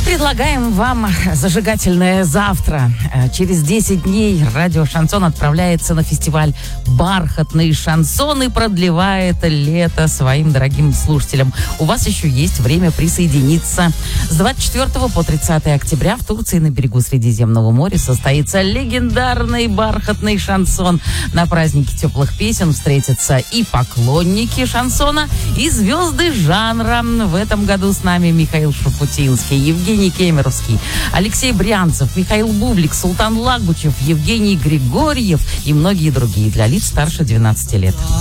Предлагаем вам зажигательное завтра. Через 10 дней радио «Шансон» отправляется на фестиваль «Бархатный шансон» и продлевает лето своим дорогим слушателям. У вас еще есть время присоединиться. С 24 по 30 октября в Турции на берегу Средиземного моря состоится легендарный «Бархатный шансон». На празднике теплых песен встретятся и поклонники шансона, и звезды жанра. В этом году с нами Михаил Шуфутинский, Евгений Кемеровский, Алексей Брянцев, Михаил Бублик, Султан Лагучев, Евгений Григорьев и многие другие для лиц старше 12 лет.